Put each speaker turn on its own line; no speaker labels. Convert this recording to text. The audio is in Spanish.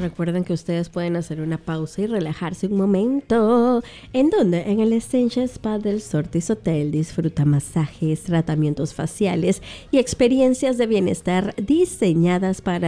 recuerden que ustedes pueden hacer una pausa y relajarse un momento. ¿En dónde? En el Essentia Spa del Sortis Hotel. Disfruta masajes, tratamientos faciales y experiencias de bienestar diseñadas para